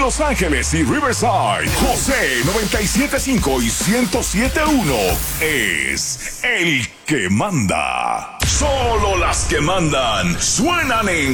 Los Ángeles y Riverside, José 97.5 y 107.1 es el que manda. Solo las que mandan suenan en